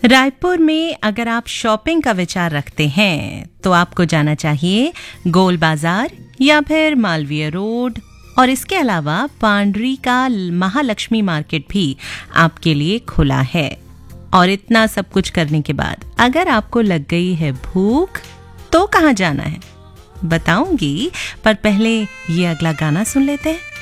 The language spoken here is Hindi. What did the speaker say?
रायपुर में अगर आप शॉपिंग का विचार रखते हैं तो आपको जाना चाहिए गोल बाजार या फिर मालवीय रोड। और इसके अलावा पांडरी का महालक्ष्मी मार्केट भी आपके लिए खुला है। और इतना सब कुछ करने के बाद अगर आपको लग गई है भूख तो कहाँ जाना है बताऊंगी, पर पहले ये अगला गाना सुन लेते हैं।